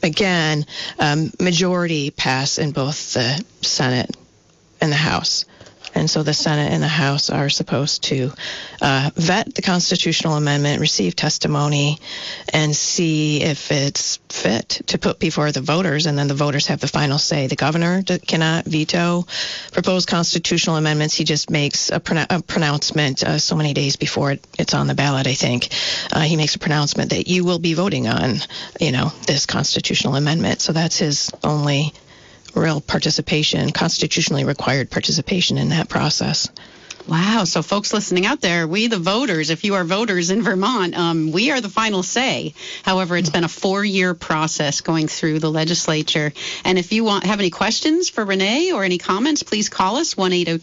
again, majority pass in both the Senate and the House. And so the Senate and the House are supposed to vet the constitutional amendment, receive testimony, and see if it's fit to put before the voters, and then the voters have the final say. The governor cannot veto proposed constitutional amendments. He just makes a pronouncement so many days before it's on the ballot, I think. He makes a pronouncement that you will be voting on, this constitutional amendment. So that's his only real participation, constitutionally required participation in that process. Wow. So folks listening out there, we the voters, if you are voters in Vermont, we are the final say. However, it's been a 4-year process going through the legislature. And if you have any questions for Renee or any comments, please call us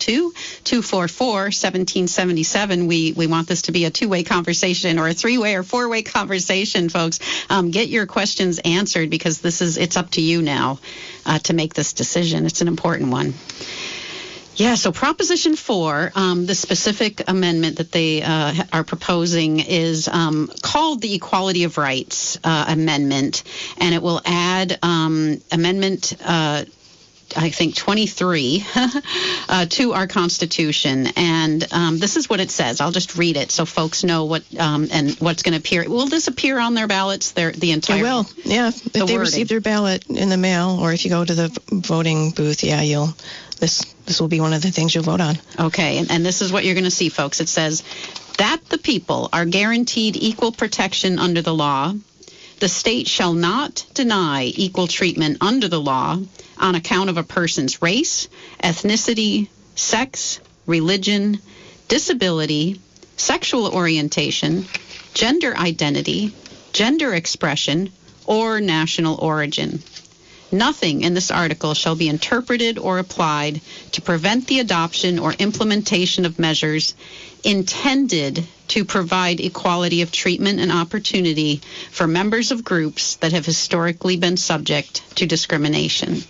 1-802-244-1777. We want this to be a 2-way conversation, or a 3-way or 4-way conversation, folks. Get your questions answered, because it's up to you now to make this decision. It's an important one. Yeah, so Proposition 4, the specific amendment that they are proposing is called the Equality of Rights Amendment, and it will add Amendment I think 23 to our Constitution, and this is what it says. I'll just read it so folks know what and what's going to appear. Will this appear on their ballots? The entire. It will. Yeah, if they receive their ballot in the mail, or if you go to the voting booth, This will be one of the things you'll vote on. Okay, and this is what you're going to see, folks. It says that the people are guaranteed equal protection under the law. The state shall not deny equal treatment under the law on account of a person's race, ethnicity, sex, religion, disability, sexual orientation, gender identity, gender expression, or national origin. Nothing in this article shall be interpreted or applied to prevent the adoption or implementation of measures intended to provide equality of treatment and opportunity for members of groups that have historically been subject to discrimination.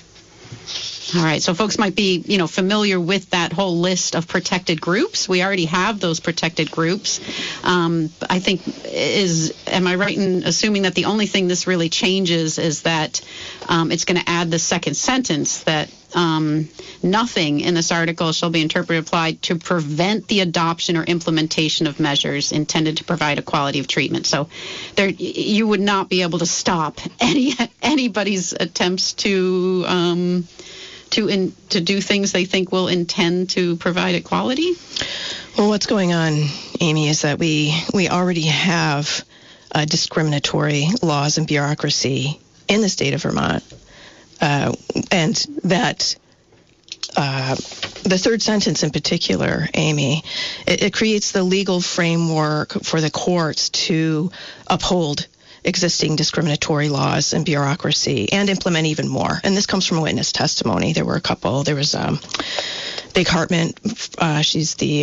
All right, so folks might be, familiar with that whole list of protected groups. We already have those protected groups. I think am I right in assuming that the only thing this really changes is that it's going to add the second sentence that nothing in this article shall be interpreted or applied to prevent the adoption or implementation of measures intended to provide equality of treatment. So you would not be able to stop anybody's attempts to do things they think will intend to provide equality? Well, what's going on, Amy, is that we already have discriminatory laws and bureaucracy in the state of Vermont, and that the third sentence in particular, Amy, it creates the legal framework for the courts to uphold existing discriminatory laws and bureaucracy and implement even more. And this comes from witness testimony. There were a couple. There was Big Hartman. She's the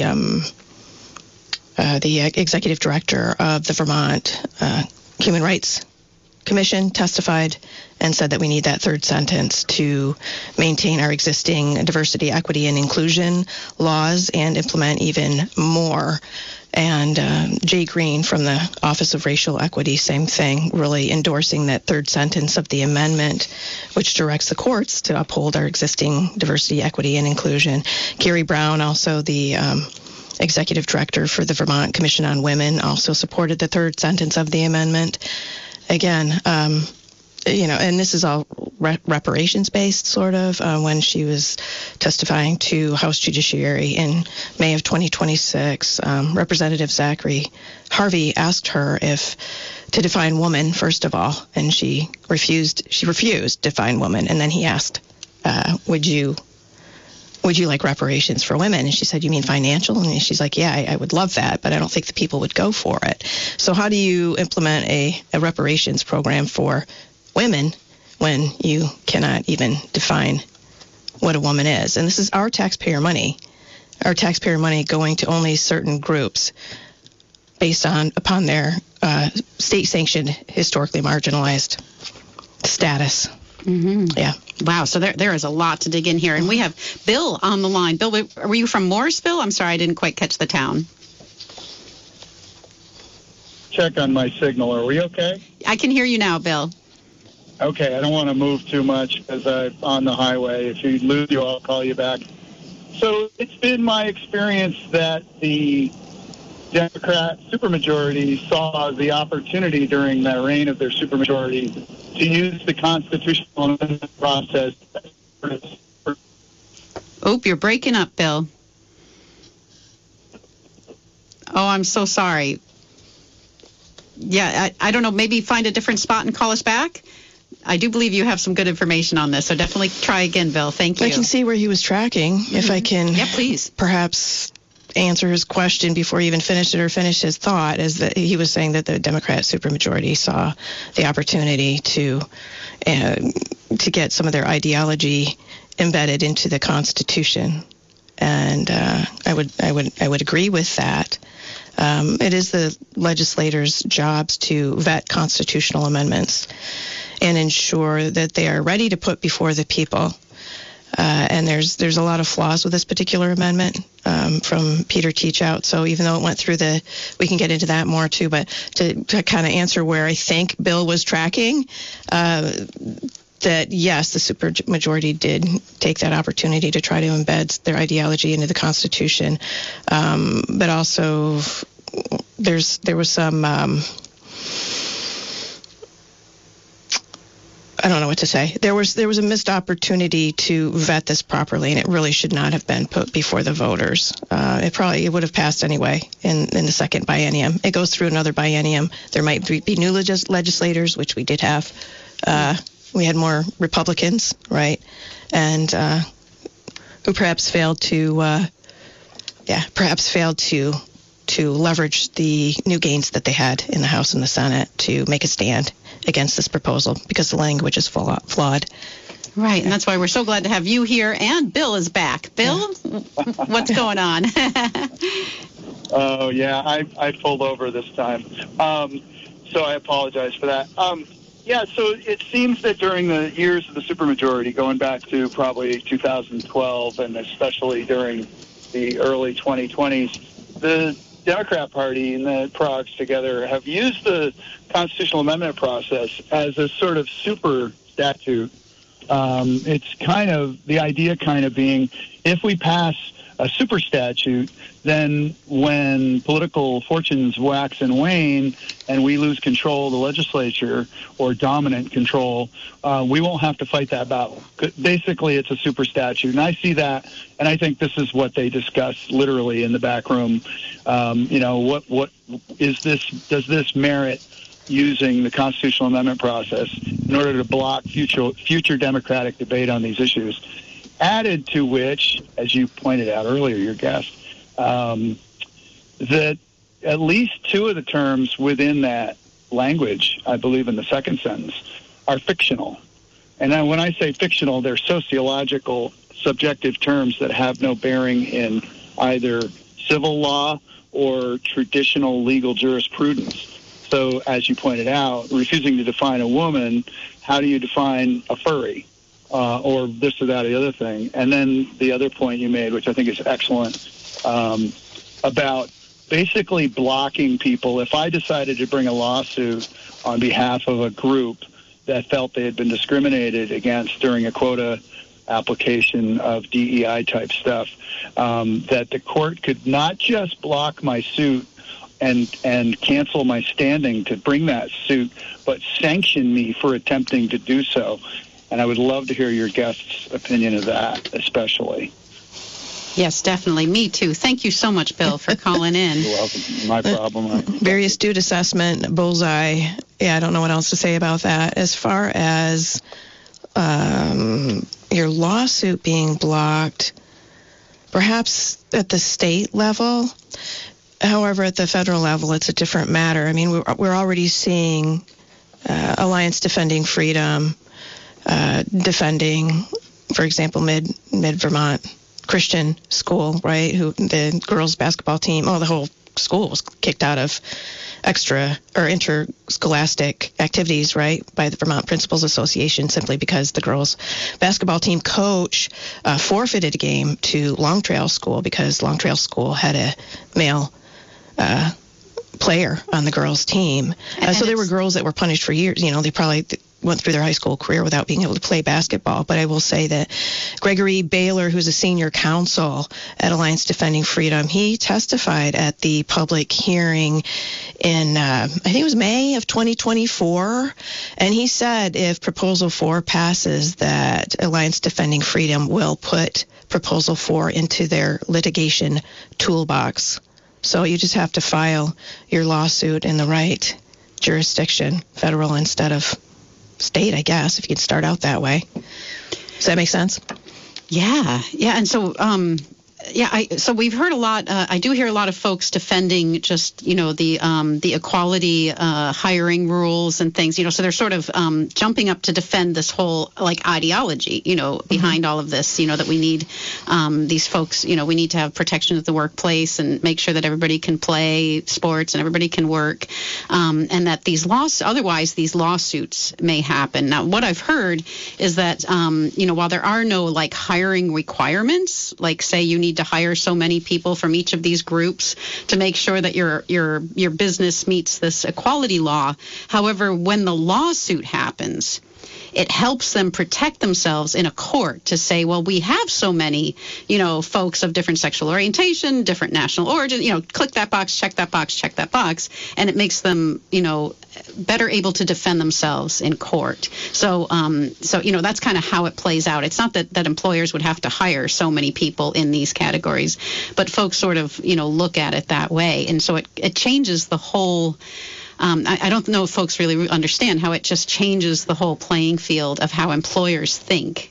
executive director of the Vermont Human Rights Commission, testified and said that we need that third sentence to maintain our existing diversity, equity, and inclusion laws and implement even more. And Jay Green from the Office of Racial Equity, same thing, really endorsing that third sentence of the amendment, which directs the courts to uphold our existing diversity, equity, and inclusion. Gary Brown, also the executive director for the Vermont Commission on Women, also supported the third sentence of the amendment. Again, and this is all reparations-based, sort of. When she was testifying to House Judiciary in May of 2026, Representative Zachary Harvey asked her to define woman, first of all, and she refused. She refused to define woman, and then he asked, would you like reparations for women? And she said, you mean financial? And she's like, yeah, I would love that, but I don't think the people would go for it. So how do you implement a reparations program for women when you cannot even define what a woman is? And this is our taxpayer money going to only certain groups based upon their state-sanctioned, historically marginalized status. Mm-hmm. Yeah. Wow. So there is a lot to dig in here. And we have Bill on the line. Bill, were you from Morrisville? I'm sorry, I didn't quite catch the town. Check on my signal. Are we okay? I can hear you now, Bill. Okay, I don't want to move too much because I'm on the highway. If you lose you, I'll call you back. So it's been my experience that the Democrat supermajority saw the opportunity during the reign of their supermajority to use the constitutional amendment process. Oh, you're breaking up, Bill. Oh, I'm so sorry. Yeah, I don't know. Maybe find a different spot and call us back. I do believe you have some good information on this, so definitely try again, Bill. Thank you. I can see where he was tracking. If I can, yeah, please. Perhaps answer his question before he even finished it or finished his thought, is that he was saying that the Democrat supermajority saw the opportunity to get some of their ideology embedded into the Constitution, and I would agree with that. It is the legislators' jobs to vet constitutional amendments and ensure that they are ready to put before the people. And there's a lot of flaws with this particular amendment from Peter Teachout. So even though it went through we can get into that more too, but to kind of answer where I think Bill was tracking, that yes, the supermajority did take that opportunity to try to embed their ideology into the Constitution, but also there was some. I don't know what to say. There was a missed opportunity to vet this properly, and it really should not have been put before the voters. It would have passed anyway in the second biennium. It goes through another biennium. There might be new legislators, which we did have. We had more Republicans, right, and who perhaps failed to leverage the new gains that they had in the House and the Senate to make a stand against this proposal because the language is flawed. Right, and that's why we're so glad to have you here, and Bill is back. Bill, what's going on? Oh, yeah, I pulled over this time, so I apologize for that. Yeah, so it seems that during the years of the supermajority, going back to probably 2012 and especially during the early 2020s, the Democrat Party and the Progs together have used the constitutional amendment process as a sort of super statute. It's kind of the idea being if we pass a super statute, then when political fortunes wax and wane and we lose control of the legislature or dominant control, we won't have to fight that battle. Basically, it's a super statute. And I see that, and I think this is what they discuss literally in the back room. What is this? Does this merit using the constitutional amendment process in order to block future democratic debate on these issues? Added to which, as you pointed out earlier, your guest, that at least two of the terms within that language, I believe in the second sentence, are fictional. And then when I say fictional, they're sociological, subjective terms that have no bearing in either civil law or traditional legal jurisprudence. So, as you pointed out, refusing to define a woman, how do you define a furry? Or this or that or the other thing. And then the other point you made, which I think is excellent, about basically blocking people. If I decided to bring a lawsuit on behalf of a group that felt they had been discriminated against during a quota application of DEI type stuff, that the court could not just block my suit and cancel my standing to bring that suit, but sanction me for attempting to do so. And I would love to hear your guest's opinion of that, especially. Yes, definitely. Me too. Thank you so much, Bill, for calling in. You're welcome. My problem. Very astute assessment, bullseye. Yeah, I don't know what else to say about that. As far as your lawsuit being blocked, perhaps at the state level. However, at the federal level, it's a different matter. I mean, we're already seeing Alliance Defending Freedom defending, for example, Mid Vermont Christian School, right? Who the girls' basketball team, the whole school was kicked out of interscholastic activities, right, by the Vermont Principals Association simply because the girls' basketball team coach forfeited a game to Long Trail School because Long Trail School had a male player on the girls' team. So there were girls that were punished for years. They probably went through their high school career without being able to play basketball. But I will say that Gregory Baylor, who's a senior counsel at Alliance Defending Freedom, he testified at the public hearing in, I think it was May of 2024. And he said if Proposal 4 passes, that Alliance Defending Freedom will put Proposal 4 into their litigation toolbox. So you just have to file your lawsuit in the right jurisdiction, federal instead of state, I guess, if you could start out that way. Does that make sense? Yeah. And so, so we've heard a lot. I do hear a lot of folks defending just, the equality hiring rules and things, so they're sort of jumping up to defend this whole ideology, behind all of this, that we need these folks, we need to have protection at the workplace and make sure that everybody can play sports and everybody can work, and that otherwise these lawsuits may happen. Now, what I've heard is that, while there are no hiring requirements, say you need to hire so many people from each of these groups to make sure that your business meets this equality law. However, when the lawsuit happens, it helps them protect themselves in a court to say, well, we have so many, folks of different sexual orientation, different national origin, click that box, check that box, check that box. And it makes them, better able to defend themselves in court. So that's kind of how it plays out. It's not that employers would have to hire so many people in these categories, but folks sort of, look at it that way. And so it changes the whole. I don't know if folks really understand how it just changes the whole playing field of how employers think,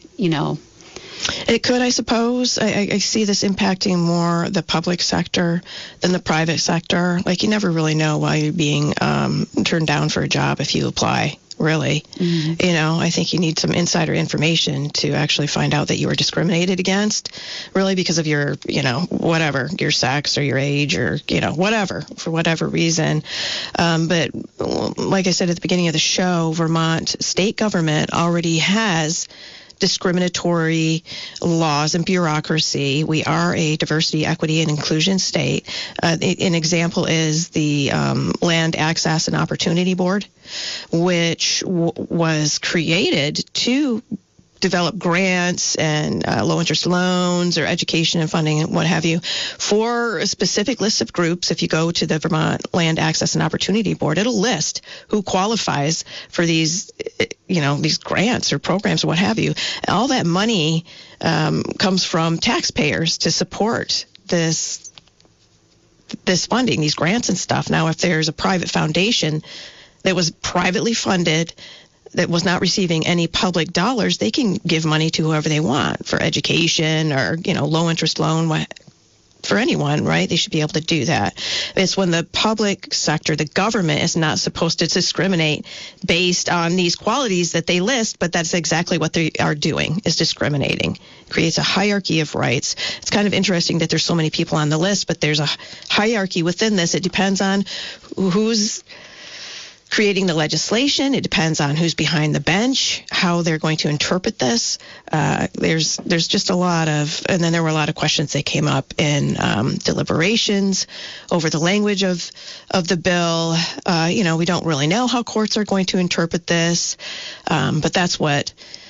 It could, I suppose. I see this impacting more the public sector than the private sector. You never really know why you're being turned down for a job if you apply, really. Mm-hmm. I think you need some insider information to actually find out that you were discriminated against, really because of your, whatever, your sex or your age or, whatever, for whatever reason. But like I said at the beginning of the show, Vermont state government already has discriminatory laws and bureaucracy. We are a diversity, equity, and inclusion state. An example is the Land Access and Opportunity Board, which was created to develop grants and low-interest loans or education and funding and what have you for a specific list of groups. If you go to the Vermont Land Access and Opportunity Board, it'll list who qualifies for these, these grants or programs or what have you. All that money comes from taxpayers to support this funding, these grants and stuff. Now, if there's a private foundation that was privately funded that was not receiving any public dollars, they can give money to whoever they want for education or, low interest loan for anyone, right? They should be able to do that. It's when the public sector, the government, is not supposed to discriminate based on these qualities that they list, but that's exactly what they are doing, is discriminating. It creates a hierarchy of rights. It's kind of interesting that there's so many people on the list, but there's a hierarchy within this. It depends on who's creating the legislation. It depends on who's behind the bench, how they're going to interpret this. There's just a lot of, and then there were a lot of questions that came up in deliberations over the language of the bill. We don't really know how courts are going to interpret this, but that's what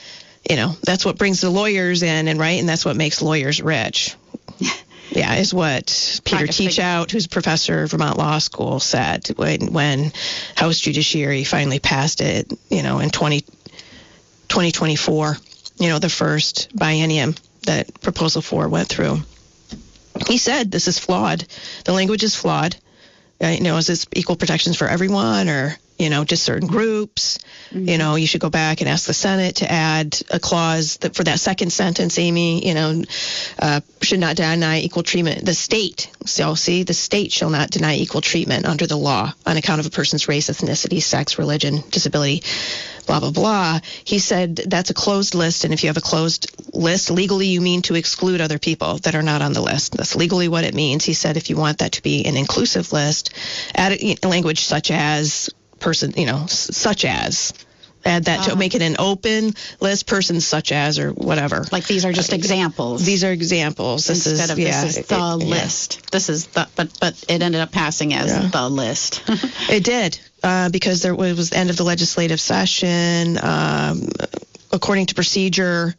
brings the lawyers in, and that's what makes lawyers rich. Yeah, is what Peter Teachout, who's a professor at Vermont Law School, said when House Judiciary finally passed it, in 2024, the first biennium that Proposal 4 went through. He said this is flawed. The language is flawed. Is this equal protections for everyone or, just certain groups? Mm-hmm. You should go back and ask the Senate to add a clause for that second sentence, Amy, should not deny equal treatment. The state, the state shall not deny equal treatment under the law on account of a person's race, ethnicity, sex, religion, disability, blah, blah, blah. He said that's a closed list, and if you have a closed list, legally you mean to exclude other people that are not on the list. That's legally what it means. He said if you want that to be an inclusive list, add language such as person, such as, Add that to make it an open list, persons such as or whatever. Like these are just examples. These are examples. This is the list. This is the but it ended up passing as the list. It did because it was the end of the legislative session. According to procedure,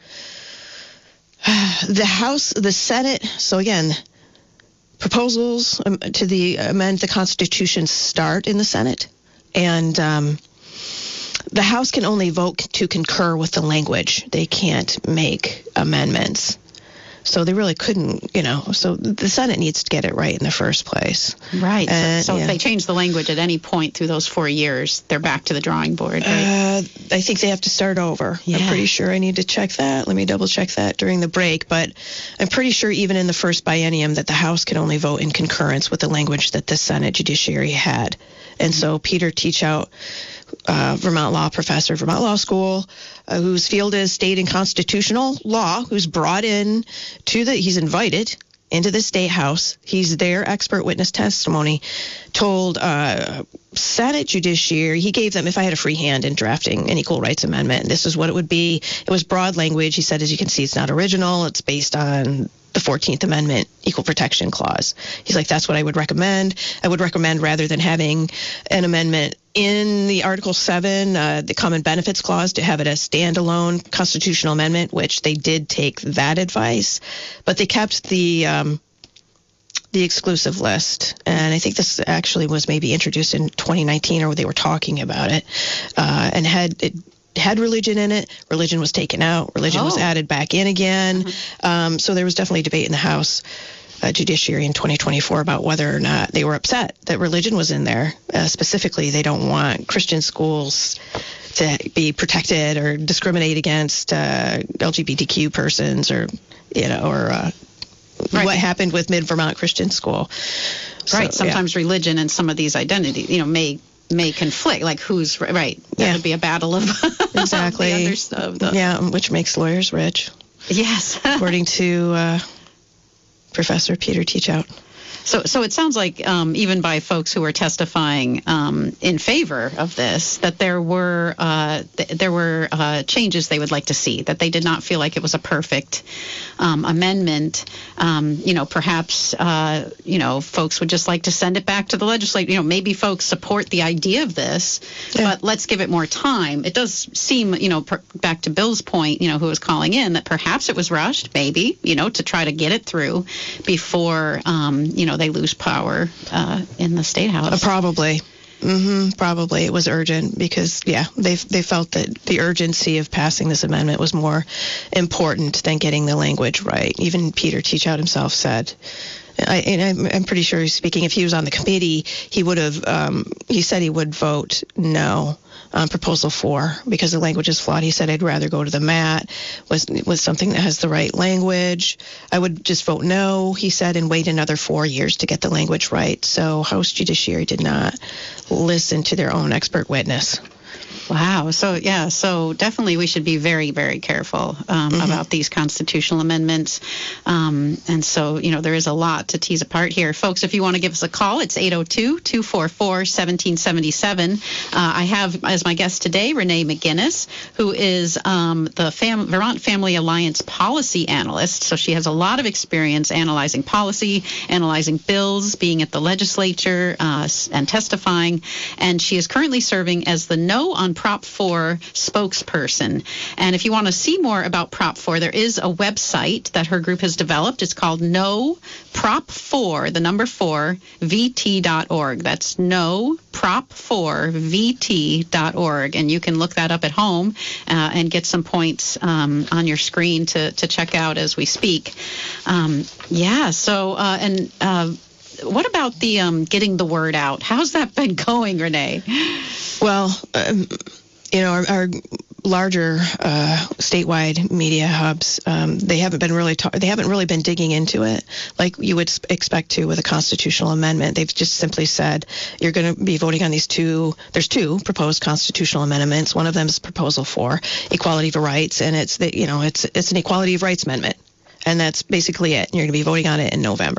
the Senate. So again, proposals to amend the Constitution start in the Senate, and the House can only vote to concur with the language. They can't make amendments. So they really couldn't, so the Senate needs to get it right in the first place. Right. So if they change the language at any point through those 4 years, they're back to the drawing board, right? I think they have to start over. Yeah. I'm pretty sure I need to check that. Let me double check that during the break. But I'm pretty sure even in the first biennium that the House can only vote in concurrence with the language that the Senate Judiciary had. And so Peter Teachout, Vermont law professor, Vermont Law School, whose field is state and constitutional law, who's brought in he's invited into the State House. He's their expert witness testimony, told Senate Judiciary, he gave them, if I had a free hand in drafting an Equal Rights Amendment, this is what it would be. It was broad language. He said, as you can see, it's not original. It's based on the 14th Amendment Equal Protection Clause. He's like, that's what I would recommend. I would recommend rather than having an amendment in the Article 7, the Common Benefits Clause, to have it a standalone constitutional amendment, which they did take that advice, but they kept the exclusive list. And I think this actually was maybe introduced in 2019, or they were talking about it, and had religion in it. Religion was taken out. Religion was added back in again. Mm-hmm. So there was definitely debate in the House Judiciary in 2024 about whether or not they were upset that religion was in there. Specifically, they don't want Christian schools to be protected or discriminate against LGBTQ persons, or what happened with Mid-Vermont Christian School. Right. So, sometimes religion and some of these identities, may conflict, like who's right. That would be a battle of exactly. Which makes lawyers rich. Yes. According to Professor Peter Teachout. So it sounds like even by folks who are testifying in favor of this, that there were changes they would like to see, that they did not feel like it was a perfect amendment. Perhaps folks would just like to send it back to the legislature. Maybe folks support the idea of this, but let's give it more time. It does seem, back to Bill's point, who was calling in, that perhaps it was rushed, maybe, to try to get it through before, they lose power in the State House. Probably. Probably it was urgent because, they felt that the urgency of passing this amendment was more important than getting the language right. Even Peter Teachout himself said, I'm pretty sure he's speaking, if he was on the committee, he would have, he said he would vote no on Proposal 4 because the language is flawed. He said, I'd rather go to the mat with something that has the right language. I would just vote no, he said, and wait another 4 years to get the language right. So House Judiciary did not listen to their own expert witness. Wow. So definitely we should be very, very careful about these constitutional amendments. And so, there is a lot to tease apart here. Folks, if you want to give us a call, it's 802-244-1777. I have as my guest today, Renee McGinnis, who is the Vermont Family Alliance policy analyst. So she has a lot of experience analyzing policy, analyzing bills, being at the legislature and testifying. And she is currently serving as the No on Prop 4 spokesperson. And if you want to see more about Prop 4, there is a website that her group has developed. It's called No Prop 4, the number 4, VT.org. That's No Prop 4 VT.org. And you can look that up at home and get some points on your screen to check out as we speak. What about the getting the word out? How's that been going, Renee? Well, our larger statewide media hubs, they haven't really been digging into it like you would expect to with a constitutional amendment. They've just simply said you're going to be voting on these there's two proposed constitutional amendments. One of them is Proposal 4, Equality of Rights, and it's an Equality of Rights amendment. And that's basically it. You're going to be voting on it in November.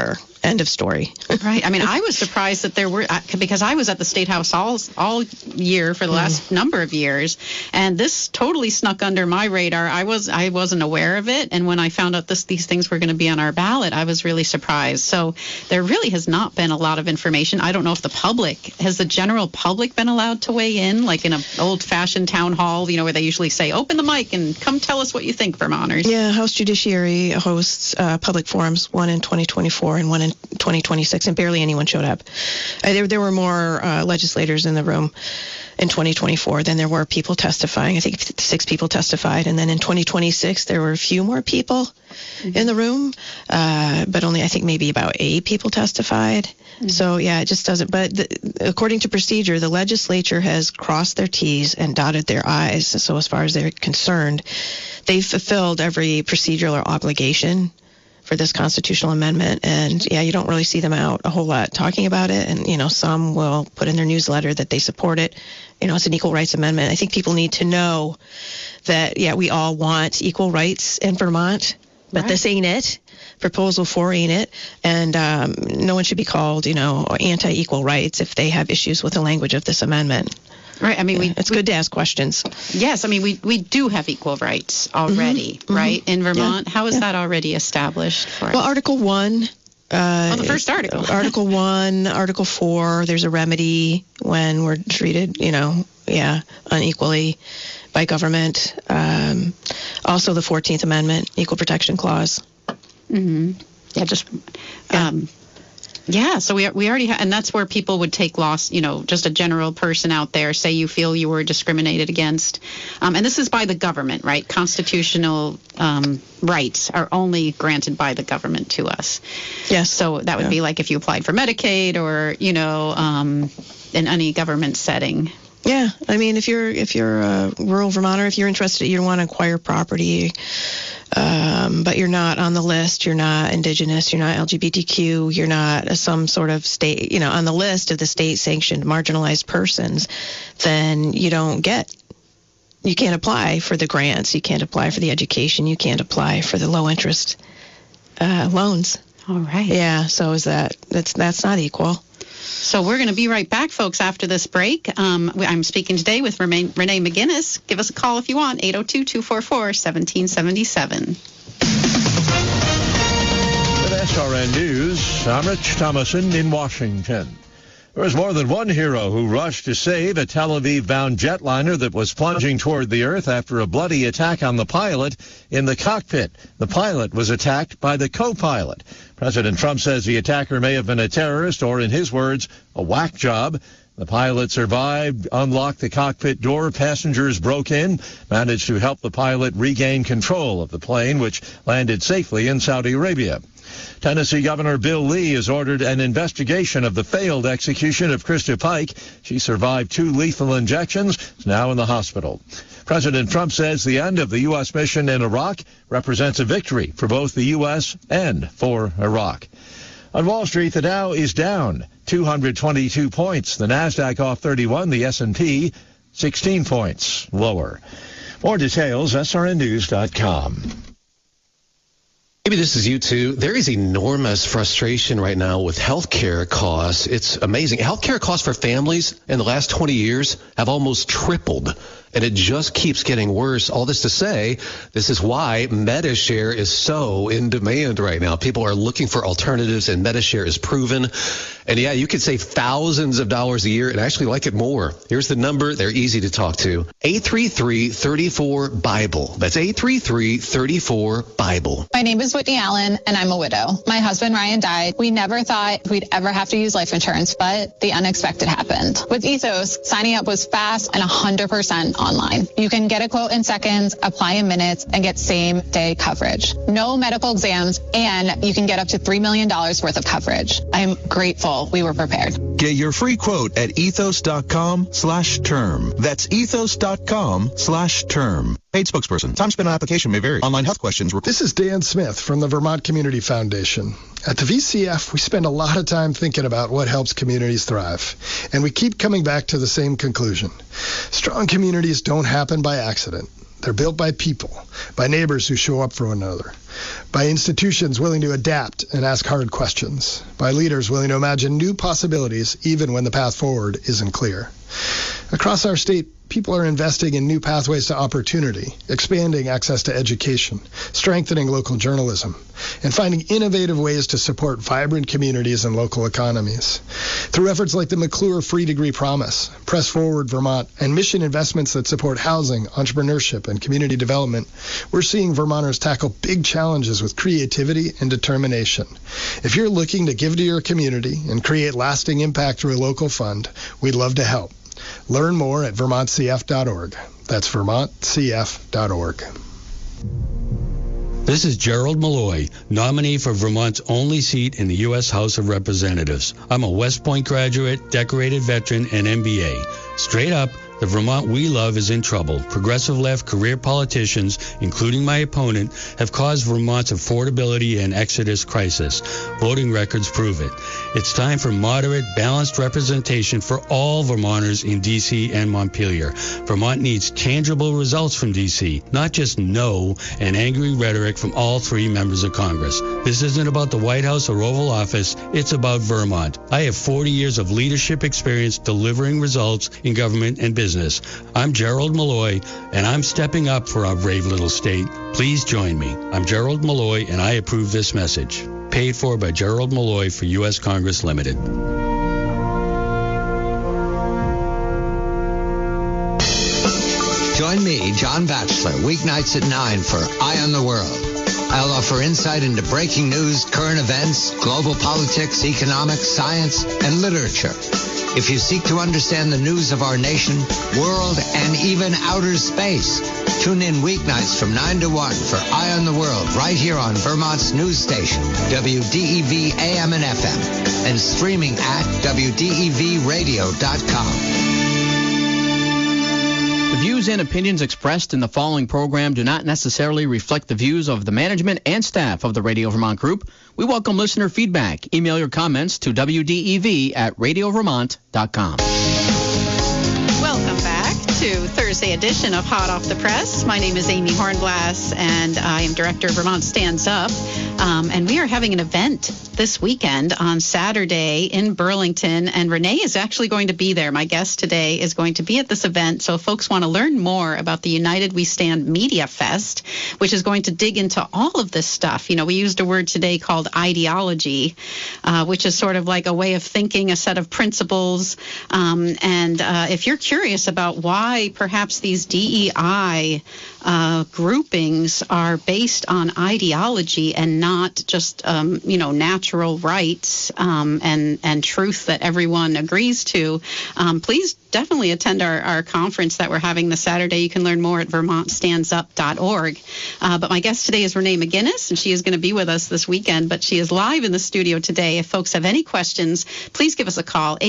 End of story. Right. I mean, I was surprised that there were, because I was at the State House all year for the last number of years, and this totally snuck under my radar. I wasn't aware of it, and when I found out these things were going to be on our ballot, I was really surprised. So there really has not been a lot of information. I don't know if has the general public been allowed to weigh in, like in an old-fashioned town hall, where they usually say, open the mic and come tell us what you think, Vermonters. Yeah, House Judiciary hosts public forums, one in 2024 and one in 2026, and barely anyone showed up. There were more legislators in the room in 2024 than there were people testifying. I think 6 people testified, and then in 2026 there were a few more people in the room, but only I think maybe about 8 people testified. So yeah, it just doesn't. But according to procedure, the legislature has crossed their T's and dotted their I's. So as far as they're concerned, they've fulfilled every procedural obligation for this constitutional amendment. And yeah, you don't really see them out a whole lot talking about it. And, some will put in their newsletter that they support it. It's an equal rights amendment. I think people need to know that, yeah, we all want equal rights in Vermont, but This ain't it. Proposal 4 ain't it. And no one should be called, anti-equal rights if they have issues with the language of this amendment. Right. I mean, it's good to ask questions. Yes. I mean, we do have equal rights already, right, in Vermont. Yeah. How is that already established for us? Well, Article 1. The first article. Article 1, Article 4, there's a remedy when we're treated, unequally by government. Also the 14th Amendment, Equal Protection Clause. Mm-hmm. So we already have, and that's where people would take loss, just a general person out there, say you feel you were discriminated against. And this is by the government, right? Constitutional rights are only granted by the government to us. Yes. So that would be like if you applied for Medicaid or, in any government setting. Yeah. I mean, if you're a rural Vermonter, if you're interested, you want to acquire property, but you're not on the list, you're not Indigenous, you're not LGBTQ, you're not some sort of state, on the list of the state-sanctioned marginalized persons, then you can't apply for the grants, you can't apply for the education, you can't apply for the low-interest loans. All right. Yeah, so that's not equal. So we're going to be right back, folks, after this break. I'm speaking today with Renee McGinnis. Give us a call if you want, 802-244-1777. With SRN News, I'm Rich Thomason in Washington. There was more than one hero who rushed to save a Tel Aviv-bound jetliner that was plunging toward the earth after a bloody attack on the pilot in the cockpit. The pilot was attacked by the co-pilot. President Trump says the attacker may have been a terrorist or, in his words, a whack job. The pilot survived, unlocked the cockpit door, passengers broke in, managed to help the pilot regain control of the plane, which landed safely in Saudi Arabia. Tennessee Governor Bill Lee has ordered an investigation of the failed execution of Krista Pike. She survived 2 lethal injections, is now in the hospital. President Trump says the end of the U.S. mission in Iraq represents a victory for both the U.S. and for Iraq. On Wall Street, the Dow is down 222 points. The Nasdaq off 31, the S&P 16 points lower. More details, srnnews.com. Maybe this is you too. There is enormous frustration right now with healthcare costs. It's amazing. Healthcare costs for families in the last 20 years have almost tripled, and it just keeps getting worse. All this to say, this is why MediShare is so in demand right now. People are looking for alternatives, and MediShare is proven. And yeah, you could save thousands of dollars a year and actually like it more. Here's the number. They're easy to talk to. 833-34-BIBLE. That's 833-34-BIBLE. My name is Whitney Allen, and I'm a widow. My husband, Ryan, died. We never thought we'd ever have to use life insurance, but the unexpected happened. With Ethos, signing up was fast and 100% online. You can get a quote in seconds, apply in minutes, and get same-day coverage. No medical exams, and you can get up to $3 million worth of coverage. I am grateful we were prepared. Get your free quote at ethos.com/term. That's ethos.com/term. Paid spokesperson. Time spent on application may vary. Online health questions. This is Dan Smith from the Vermont Community Foundation. At the VCF, we spend a lot of time thinking about what helps communities thrive. And we keep coming back to the same conclusion. Strong communities don't happen by accident. They're built by people, by neighbors who show up for one another, by institutions willing to adapt and ask hard questions, by leaders willing to imagine new possibilities even when the path forward isn't clear. Across our state, people are investing in new pathways to opportunity, expanding access to education, strengthening local journalism, and finding innovative ways to support vibrant communities and local economies. Through efforts like the McClure Free Degree Promise, Press Forward Vermont, and mission investments that support housing, entrepreneurship, and community development, we're seeing Vermonters tackle big challenges with creativity and determination. If you're looking to give to your community and create lasting impact through a local fund, we'd love to help. Learn more at vermontcf.org. That's vermontcf.org. This is Gerald Malloy, nominee for Vermont's only seat in the U.S. House of Representatives. I'm a West Point graduate, decorated veteran, and MBA. Straight up, the Vermont we love is in trouble. Progressive left career politicians, including my opponent, have caused Vermont's affordability and exodus crisis. Voting records prove it. It's time for moderate, balanced representation for all Vermonters in D.C. and Montpelier. Vermont needs tangible results from D.C., not just no and angry rhetoric from all three members of Congress. This isn't about the White House or Oval Office. It's about Vermont. I have 40 years of leadership experience delivering results in government and business. I'm Gerald Malloy, and I'm stepping up for our brave little state. Please join me. I'm Gerald Malloy, and I approve this message. Paid for by Gerald Malloy for U.S. Congress Limited. Join me, John Batchelor, weeknights at 9 for Eye on the World. I'll offer insight into breaking news, current events, global politics, economics, science, and literature. If you seek to understand the news of our nation, world, and even outer space, tune in weeknights from 9 to 1 for Eye on the World right here on Vermont's news station, WDEV AM and FM, and streaming at WDEVradio.com. The views and opinions expressed in the following program do not necessarily reflect the views of the management and staff of the Radio Vermont Group. We welcome listener feedback. Email your comments to WDEV@radiovermont.com. Welcome back to Thursday edition of Hot Off the Press. My name is Amy Hornblass, and I am director of Vermont Stands Up. And we are having an event this weekend on Saturday in Burlington, and Renee is actually going to be there. My guest today is going to be at this event, so if folks want to learn more about the United We Stand Media Fest, which is going to dig into all of this stuff. You know, we used a word today called ideology, which is sort of like a way of thinking, a set of principles. And if you're curious about why perhaps these DEI groupings are based on ideology and not just, natural rights and truth that everyone agrees to, please definitely attend our conference that we're having this Saturday. You can learn more at vermontstandsup.org. But my guest today is Renee McGinnis, and she is going to be with us this weekend, but she is live in the studio today. If folks have any questions, please give us a call,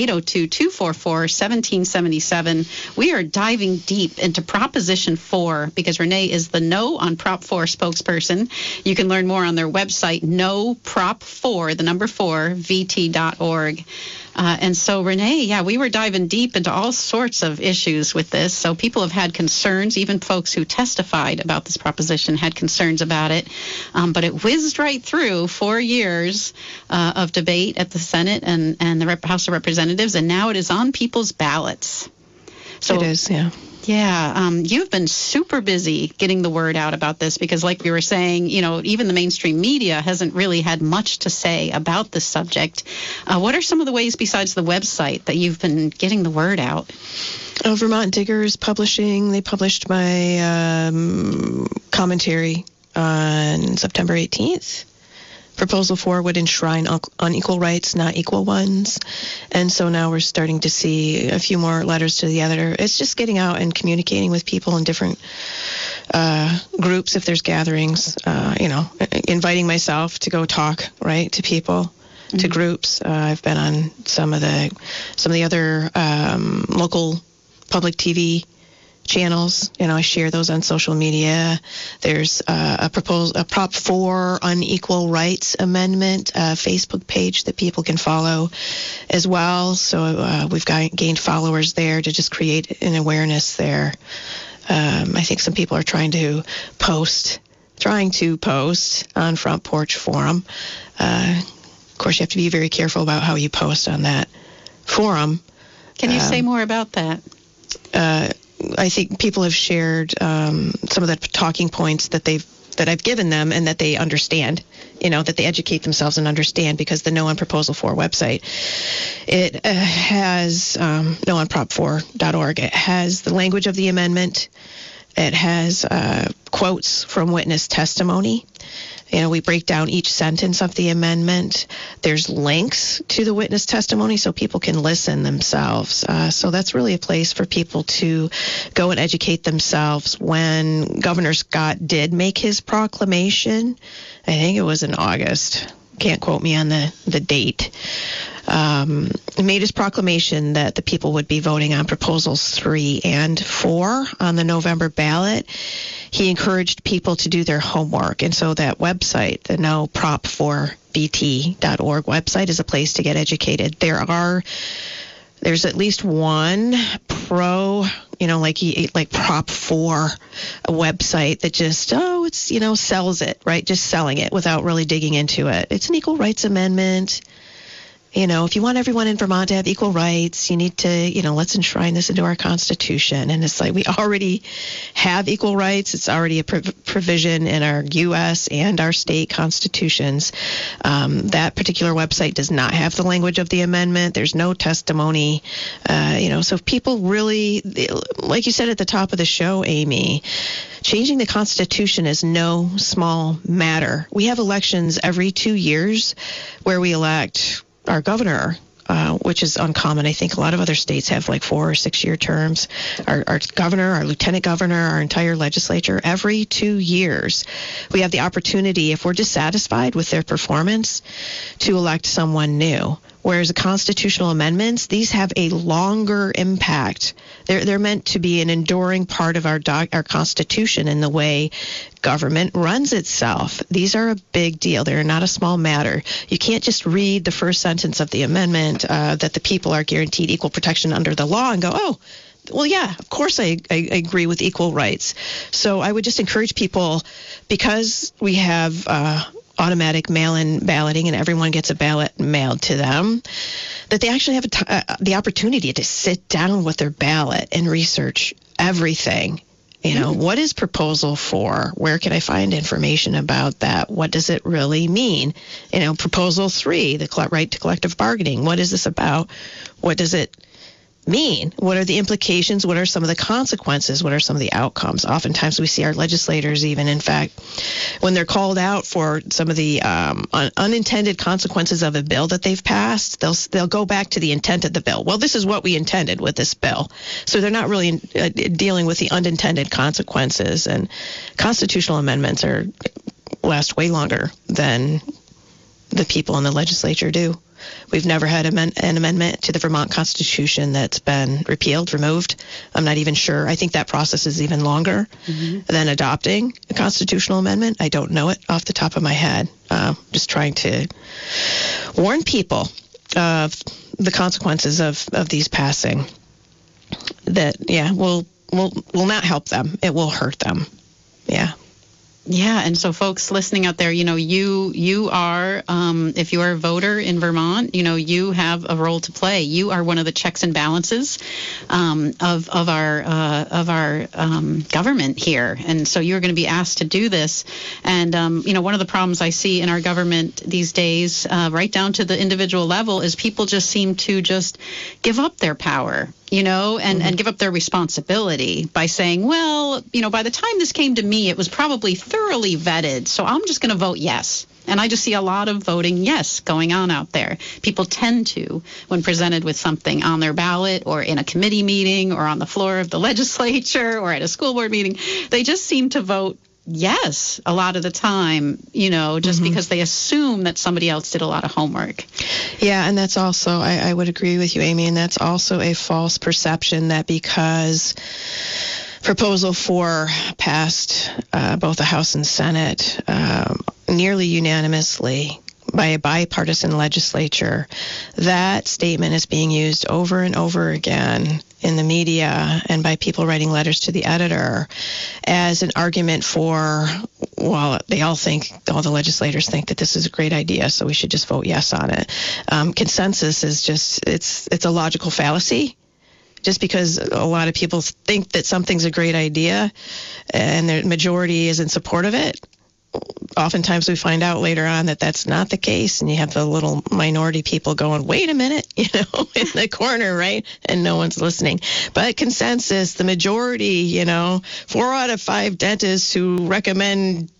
802-244-1777. We are diving deep into Proposition 4 because Renee is the No on Prop 4 spokesperson. You can learn more on their website, NoProp4, the number 4, VT.org. And so, Renee, we were diving deep into all sorts of issues with this. So people have had concerns. Even folks who testified about this proposition had concerns about it. But it whizzed right through 4 years of debate at the Senate and the House of Representatives, and now it is on people's ballots. So, it is, yeah. Yeah, you've been super busy getting the word out about this because, like we were saying, even the mainstream media hasn't really had much to say about this subject. What are some of the ways besides the website that you've been getting the word out? Vermont Diggers Publishing, they published my commentary on September 18th. Proposal 4 would enshrine unequal rights, not equal ones. And so now we're starting to see a few more letters to the editor. It's just getting out and communicating with people in different groups if there's gatherings, inviting myself to go talk, right, to people, to groups. I've been on some of the other local public TV channels. I share those on social media. There's a Prop 4 unequal rights amendment Facebook page that people can follow as well. So we've gained followers there to just create an awareness there. I think some people are trying to post on Front Porch Forum. Of course, you have to be very careful about how you post on that forum. Can you say more about that? I think people have shared some of the talking points that I've given them and that they understand, that they educate themselves and understand, because the No on Proposal 4 website, it has noonprop4.org. It has the language of the amendment. It has quotes from witness testimony. We break down each sentence of the amendment. There's links to the witness testimony so people can listen themselves. So that's really a place for people to go and educate themselves. When Governor Scott did make his proclamation, I think it was in August. Can't quote me on the date. Made his proclamation that the people would be voting on Proposals 3 and 4 on the November ballot. He encouraged people to do their homework. And so that website, the noprop4bt.org website, is a place to get educated. There's at least one pro, like Prop 4, a website that just, sells it, right? Just selling it without really digging into it. It's an equal rights amendment. If you want everyone in Vermont to have equal rights, you need to, let's enshrine this into our Constitution. And it's like, we already have equal rights. It's already a provision in our U.S. and our state constitutions. That particular website does not have the language of the amendment. There's no testimony. So if people really, like you said at the top of the show, Amy, changing the Constitution is no small matter. We have elections every 2 years where we elect our governor, which is uncommon. I think a lot of other states have like 4 or 6 year terms. Our governor, our lieutenant governor, our entire legislature, every 2 years, we have the opportunity, if we're dissatisfied with their performance, to elect someone new. Whereas the constitutional amendments, these have a longer impact. They're meant to be an enduring part of our Constitution in the way government runs itself. These are a big deal. They're not a small matter. You can't just read the first sentence of the amendment that the people are guaranteed equal protection under the law and go, oh, well, yeah, of course I agree with equal rights. So I would just encourage people, because we have automatic mail-in balloting and everyone gets a ballot mailed to them, that they actually have the opportunity to sit down with their ballot and research everything. What is Proposal 4? Where can I find information about that? What does it really mean? Proposal 3, the right to collective bargaining. What is this about? What does it mean? What are the implications? What are some of the consequences? What are some of the outcomes? Oftentimes we see our legislators, even, in fact, when they're called out for some of the unintended consequences of a bill that they've passed, they'll go back to the intent of the bill. Well, this is what we intended with this bill. So they're not really dealing with the unintended consequences. And constitutional amendments last way longer than the people in the legislature do. We've never had an amendment to the Vermont Constitution that's been repealed, removed. I'm not even sure. I think that process is even longer than adopting a constitutional amendment. I don't know it off the top of my head. Just trying to warn people of the consequences of these passing. That, will not help them. It will hurt them. Yeah. Yeah, and so folks listening out there, you are, if you are a voter in Vermont, you have a role to play. You are one of the checks and balances of our government here, and so you're going to be asked to do this. And one of the problems I see in our government these days, right down to the individual level, is people just seem to just give up their power. And give up their responsibility by saying, well, by the time this came to me, it was probably thoroughly vetted, so I'm just going to vote yes. And I just see a lot of voting yes going on out there. People tend to, when presented with something on their ballot or in a committee meeting or on the floor of the legislature or at a school board meeting, they just seem to vote yes a lot of the time, just because they assume that somebody else did a lot of homework. Yeah, and that's also, I would agree with you, Amy, and that's also a false perception that because Proposal 4 passed both the House and Senate nearly unanimously by a bipartisan legislature, that statement is being used over and over again in the media and by people writing letters to the editor as an argument for, well, they all the legislators think that this is a great idea, so we should just vote yes on it. Consensus is just, it's a logical fallacy. Just because a lot of people think that something's a great idea and the majority is in support of it, oftentimes we find out later on that that's not the case, and you have the little minority people going, wait a minute, in the corner, right? And no one's listening. But consensus, the majority, 4 out of 5 dentists who recommend,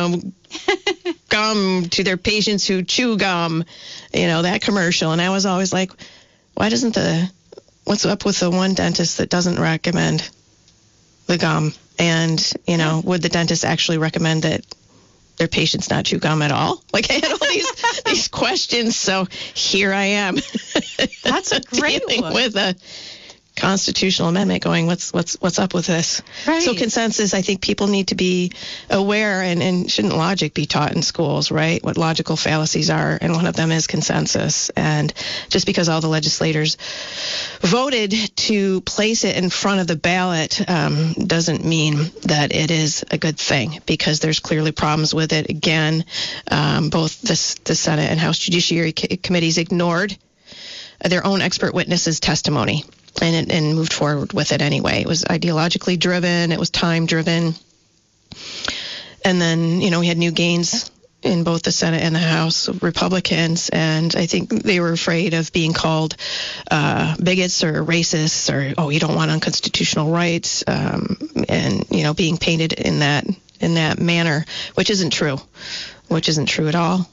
gum to their patients who chew gum, that commercial. And I was always like, why doesn't what's up with the one dentist that doesn't recommend the gum? And, would the dentist actually recommend that their patients not chew gum at all? Like, I had all these questions, so here I am. That's a great one. With a constitutional amendment going, what's up with this? Right. So consensus, I think people need to be aware, and shouldn't logic be taught in schools, right? What logical fallacies are, and one of them is consensus. And just because all the legislators voted to place it in front of the ballot doesn't mean that it is a good thing, because there's clearly problems with it. Again, both the Senate and House Judiciary Committees ignored their own expert witnesses' testimony and moved forward with it anyway. It was ideologically driven. It was time driven. And then, we had new gains in both the Senate and the House, Republicans, and I think they were afraid of being called bigots or racists, or, you don't want unconstitutional rights, and, being painted in that manner, which isn't true at all.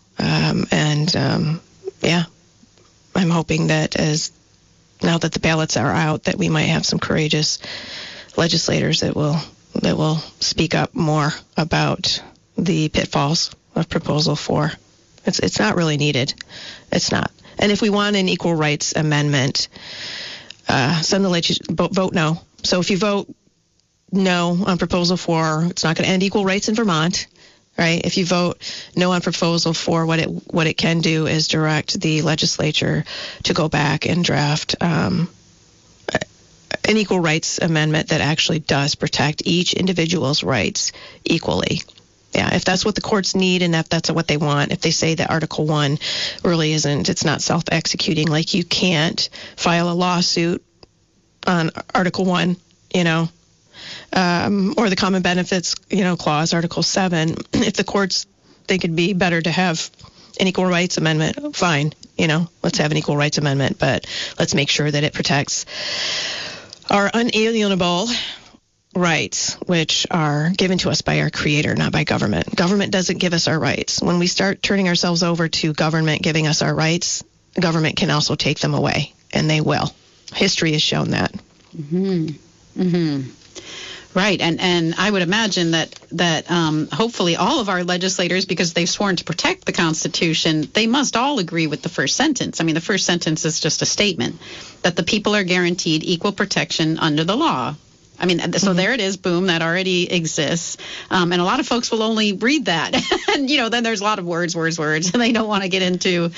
I'm hoping that now that the ballots are out, that we might have some courageous legislators that will speak up more about the pitfalls of Proposal 4. It's not really needed. It's not. And if we want an equal rights amendment, vote no. So if you vote no on Proposal 4, it's not going to end equal rights in Vermont. Right? If you vote no on Proposal 4, what it can do is direct the legislature to go back and draft an equal rights amendment that actually does protect each individual's rights equally. Yeah, if that's what the courts need and if that's what they want, if they say that Article 1 really it's not self-executing, like you can't file a lawsuit on Article 1, or the Common Benefits, Clause, Article 7. If the courts think it'd be better to have an equal rights amendment, fine. Let's have an equal rights amendment, but let's make sure that it protects our unalienable rights, which are given to us by our Creator, not by government. Government doesn't give us our rights. When we start turning ourselves over to government giving us our rights, government can also take them away, and they will. History has shown that. Mm-hmm. Mm-hmm. Right, and I would imagine that hopefully all of our legislators, because they've sworn to protect the Constitution, they must all agree with the first sentence. I mean, the first sentence is just a statement that the people are guaranteed equal protection under the law. I mean, so there it is, boom, that already exists. And a lot of folks will only read that. And, then there's a lot of words, and they don't want to get into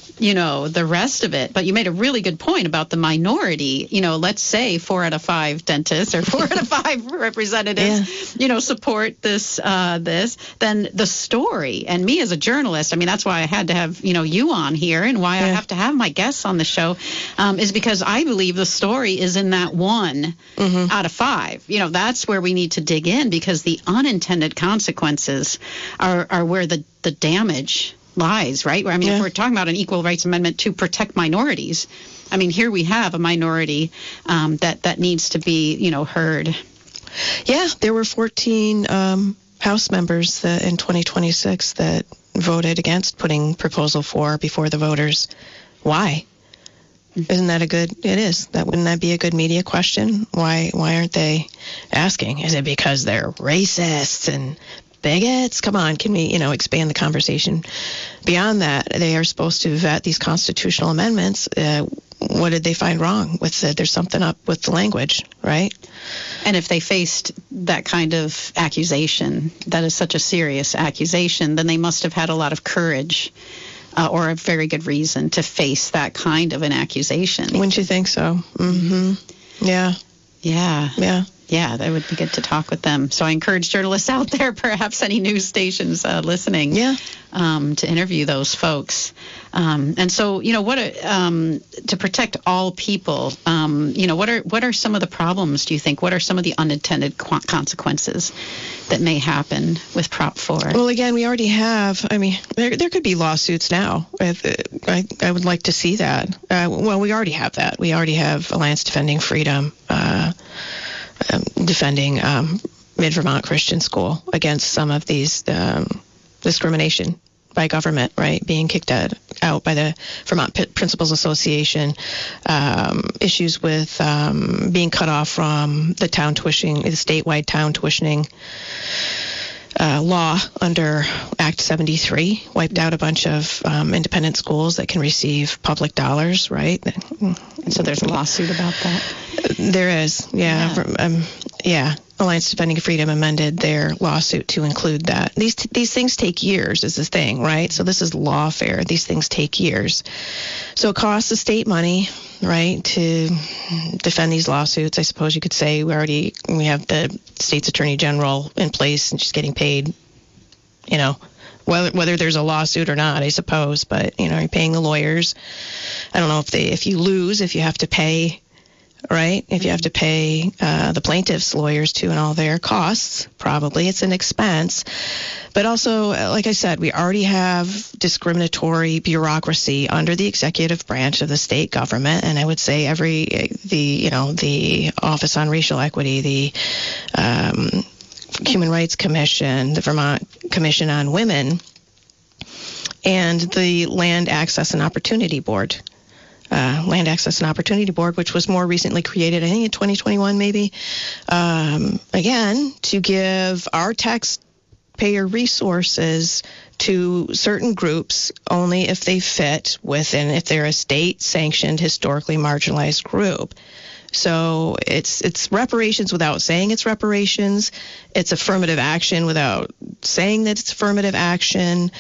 the rest of it. But you made a really good point about the minority. Let's say 4 out of 5 dentists or 4 out of 5 representatives, support this, then the story. And me as a journalist, I mean, that's why I had to have, you on here, and why I have to have my guests on the show, is because I believe the story is in that 1 out of 5. That's where we need to dig in, because the unintended consequences are where the damage lies, right? I mean, if we're talking about an equal rights amendment to protect minorities, I mean, here we have a minority that needs to be, heard. Yeah, there were 14 House members in 2026 that voted against putting Proposal 4 before the voters. Why? Isn't that it is. Wouldn't that be a good media question? Why aren't they asking? Is it because they're racists and bigots? Come on, can we, expand the conversation beyond that? They are supposed to vet these constitutional amendments. What did they find wrong with it? There's something up with the language, right? And if they faced that kind of accusation, that is such a serious accusation, then they must have had a lot of courage or a very good reason to face that kind of an accusation. Wouldn't you think so? Mm-hmm. Yeah. Yeah, that would be good to talk with them. So I encourage journalists out there, perhaps any news stations listening, to interview those folks. And so, to protect all people, what are some of the problems, do you think? What are some of the unintended consequences that may happen with Prop 4? Well, again, we already have, there could be lawsuits now. I would like to see that. We already have that. We already have Alliance Defending Freedom defending Mid-Vermont Christian School against some of these discrimination by government, right, being kicked out by the Vermont Principals Association, issues with being cut off from the town tuitioning, the statewide town tuitioning law under Act 73, wiped out a bunch of independent schools that can receive public dollars, right? And so there's a lawsuit about that? There is, yeah. Alliance Defending Freedom amended their lawsuit to include that. These things take years is the thing, right? So this is lawfare. These things take years. So it costs the state money, right, to defend these lawsuits. I suppose you could say we have the state's attorney general in place and she's getting paid, whether there's a lawsuit or not, I suppose. But, you're paying the lawyers. I don't know if you lose, if you have to pay, right? If you have to pay the plaintiff's lawyers too and all their costs, probably it's an expense. But also, like I said, we already have discriminatory bureaucracy under the executive branch of the state government, and I would say the Office on Racial Equity, the Human Rights Commission, the Vermont Commission on Women, and the Land Access and Opportunity Board. Land Access and Opportunity Board, which was more recently created, I think in 2021 maybe, again, to give our taxpayer resources to certain groups only if they fit within, if they're a state-sanctioned, historically marginalized group. So it's reparations without saying it's reparations. It's affirmative action without saying that it's affirmative action.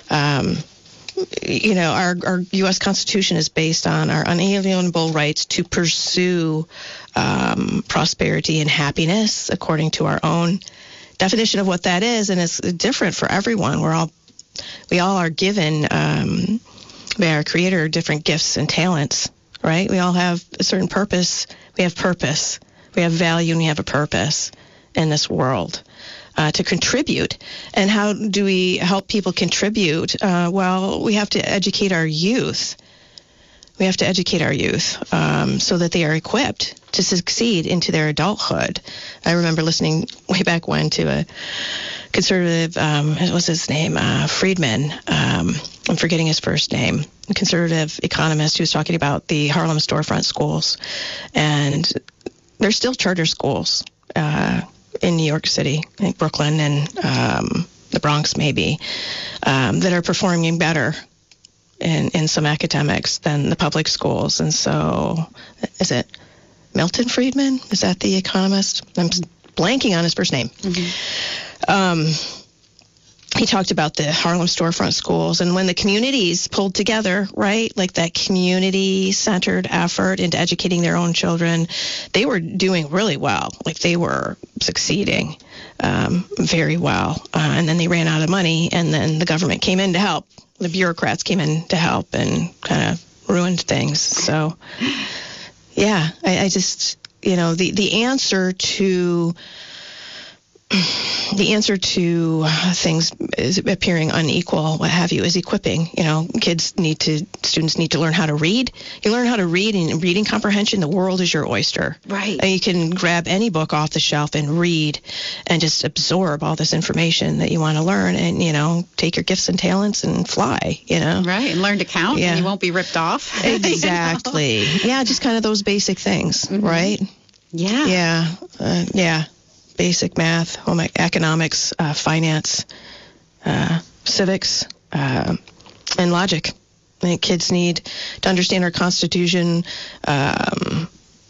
Our U.S. Constitution is based on our unalienable rights to pursue prosperity and happiness according to our own definition of what that is, and it's different for everyone. We all are given by our Creator different gifts and talents, right? We all have a certain purpose. We have purpose. We have value, and we have a purpose in this world. To contribute. And how do we help people contribute? We have to educate our youth. We have to educate our youth so that they are equipped to succeed into their adulthood. I remember listening way back when to a conservative, what was his name? Friedman. I'm forgetting his first name. A conservative economist who was talking about the Harlem storefront schools. And they're still charter schools. In New York City, I think Brooklyn and the Bronx maybe, that are performing better in some academics than the public schools. And so, is it Milton Friedman? Is that the economist? I'm blanking on his first name. Mm-hmm. He talked about the Harlem storefront schools, and when the communities pulled together, right, like that community-centered effort into educating their own children, they were doing really well. Like they were succeeding very well. And then they ran out of money, and then the government came in to help. The bureaucrats came in to help and kind of ruined things. So, yeah, I just, the answer to things is appearing unequal, what have you, is equipping. Students need to learn how to read. You learn how to read, and reading comprehension, the world is your oyster. Right. And you can grab any book off the shelf and read and just absorb all this information that you want to learn and, take your gifts and talents and fly, Right, and learn to count, and you won't be ripped off. Exactly. Yeah, just kind of those basic things, mm-hmm. Right? Yeah. Yeah. Basic math, home economics, finance, civics, and logic. I think kids need to understand our Constitution, that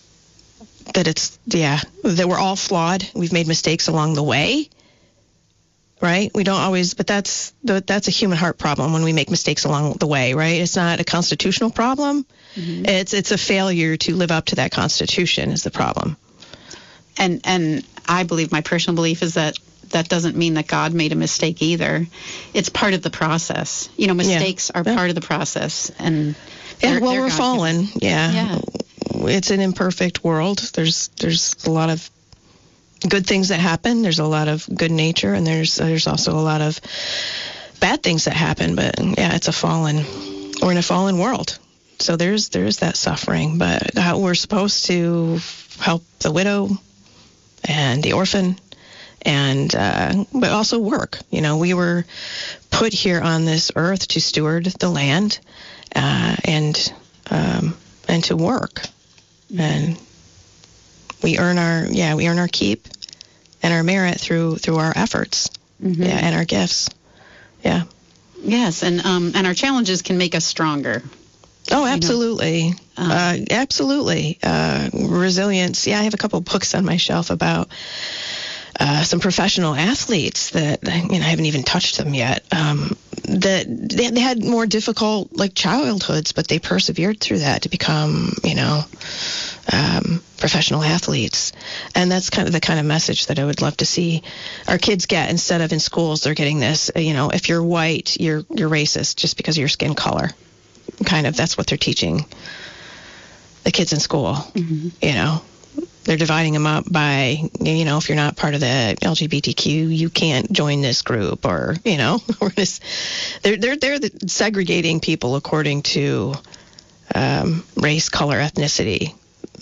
we're all flawed. We've made mistakes along the way, right? We don't always, but that's a human heart problem when we make mistakes along the way, right? It's not a constitutional problem. Mm-hmm. It's a failure to live up to that Constitution is the problem. And I believe, my personal belief is that doesn't mean that God made a mistake either. It's part of the process. Mistakes are part of the process. And we're fallen. Yeah. It's an imperfect world. There's a lot of good things that happen. There's a lot of good nature, and there's also a lot of bad things that happen. But we're in a fallen world. So there's that suffering. But we're supposed to help the widow and the orphan, and but also work. We were put here on this earth to steward the land, and to work, and we earn our keep and our merit through our efforts, and our gifts. Yeah. Yes, and our challenges can make us stronger. Oh, absolutely. Absolutely. Resilience. Yeah, I have a couple books on my shelf about some professional athletes that, I haven't even touched them yet, that they had more difficult, childhoods, but they persevered through that to become, professional athletes. And that's kind of the kind of message that I would love to see our kids get. Instead of in schools, they're getting this, if you're white, you're racist just because of your skin color. Kind of, that's what they're teaching the kids in school. They're dividing them up by, if you're not part of the LGBTQ, you can't join this group, or, they're segregating people according to race, color, ethnicity.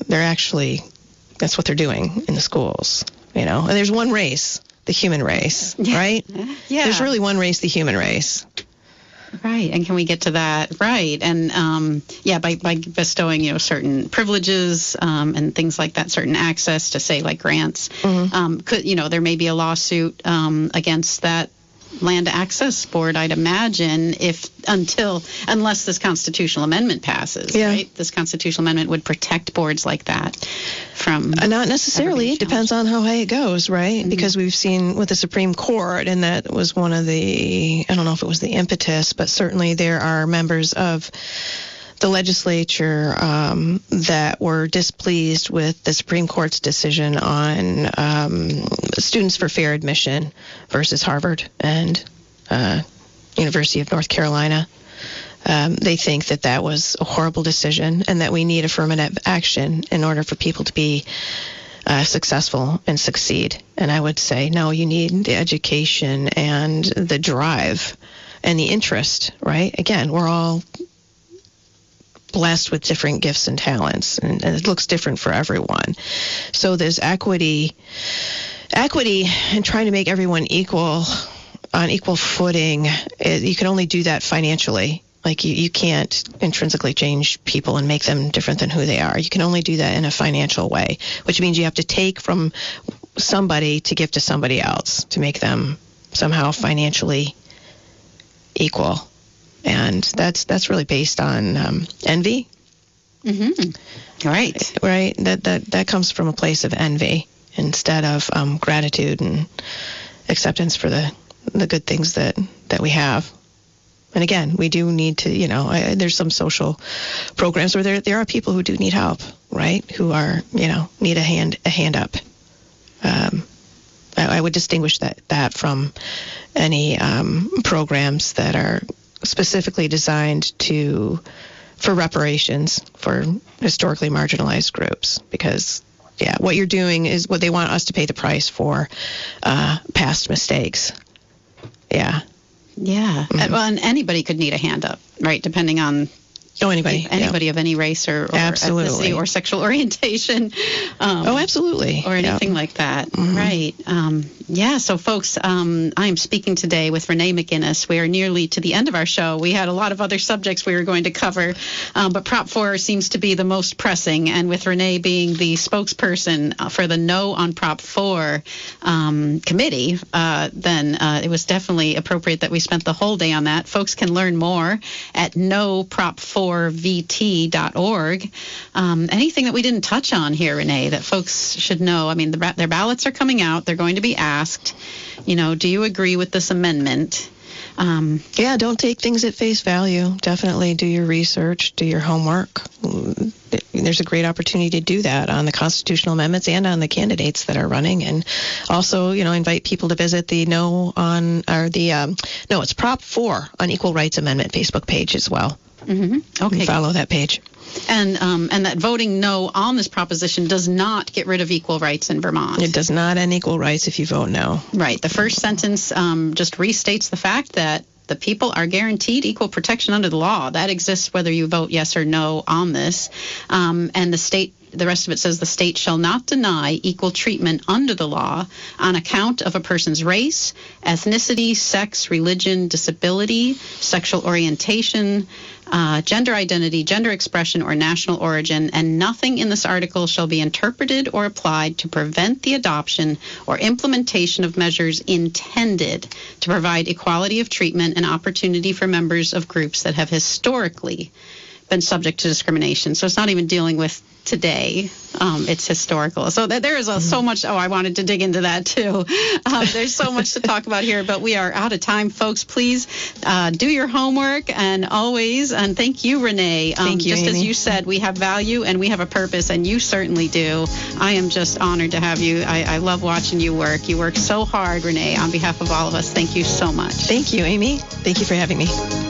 That's what they're doing in the schools, And there's one race, the human race, right? Yeah. There's really one race, the human race. Right, and can we get to that? Right, and by bestowing certain privileges and things like that, certain access to say grants, there may be a lawsuit against that land access board, I'd imagine, unless this constitutional amendment passes. Yeah. Right, this constitutional amendment would protect boards like that from not necessarily. It depends on how high it goes, right? Because we've seen with the Supreme Court, and that was one of the, I don't know if it was the impetus, but certainly there are members of the legislature that were displeased with the Supreme Court's decision on students for fair admission versus Harvard and University of North Carolina. They think that was a horrible decision, and that we need affirmative action in order for people to be successful and succeed. And I would say, no, you need the education and the drive and the interest, right? Again, we're all blessed with different gifts and talents, and it looks different for everyone. So there's equity and trying to make everyone equal, on equal footing. You can only do that financially. You can't intrinsically change people and make them different than who they are. You can only do that in a financial way, which means you have to take from somebody to give to somebody else to make them somehow financially equal. And that's really based on envy. Right. That comes from a place of envy instead of gratitude and acceptance for the good things that we have. And again, we do need to, there's some social programs where there are people who do need help, right? Who are, need a hand up. I would distinguish that from any programs that are specifically designed for reparations for historically marginalized groups, because what you're doing is what they want us to pay the price for past mistakes. Well, and anybody could need a hand up, right? Depending on anybody of any race or ethnicity or sexual orientation. Absolutely. Or anything like that. Right. So folks, I am speaking today with Renee McGinnis. We are nearly to the end of our show. We had a lot of other subjects we were going to cover, but Prop 4 seems to be the most pressing. And with Renee being the spokesperson for the No on Prop 4 committee, then it was definitely appropriate that we spent the whole day on that. Folks can learn more at noprop4vt.org. Anything that we didn't touch on here, Renee, that folks should know? I mean, their ballots are coming out. They're going to be asked, do you agree with this amendment? Yeah, don't take things at face value. Definitely do your research, do your homework. There's a great opportunity to do that on the constitutional amendments and on the candidates that are running, and also, invite people to visit the it's Prop 4 on Equal Rights Amendment Facebook page as well. Mm-hmm. Okay. Follow that page. And that voting no on this proposition does not get rid of equal rights in Vermont. It does not end equal rights if you vote no. Right. The first sentence just restates the fact that the people are guaranteed equal protection under the law. That exists whether you vote yes or no on this. And the rest of it says the state shall not deny equal treatment under the law on account of a person's race, ethnicity, sex, religion, disability, sexual orientation, gender identity, gender expression, or national origin, and nothing in this article shall be interpreted or applied to prevent the adoption or implementation of measures intended to provide equality of treatment and opportunity for members of groups that have historically been subject to discrimination. So it's not even dealing with today. It's historical. So there is so much. I wanted to dig into that too. There's so much to talk about here, but we are out of time, folks. Please do your homework and thank you, Renee. Thank you, just Amy. As you said, we have value and we have a purpose, and you certainly do. I am just honored to have you. I love watching you work. You work so hard, Renee. On behalf of all of us, thank you so much. Thank you, Amy. Thank you for having me.